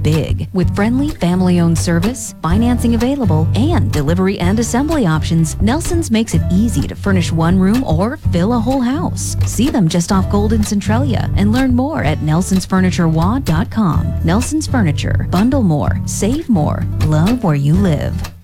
big. With friendly, family-owned service, financing available, and delivery and assembly options, Nelson's makes it easy to furnish one room or fill a whole house. See them just off Golden Centralia and learn more at nelsonsfurniturewa.com. Nelson's Furniture. Bundle more, save more, love where you live.